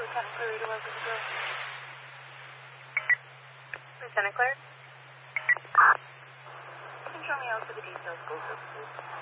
Lieutenant Claire, to welcome to go. Lieutenant Claire? You can show me out for the details, go first, please.